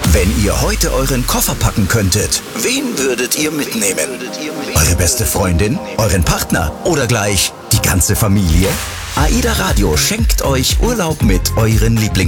Wenn ihr heute euren Koffer packen könntet, wen würdet ihr mitnehmen? Eure beste Freundin? Euren Partner? Oder gleich die ganze Familie? AIDA Radio schenkt euch Urlaub mit euren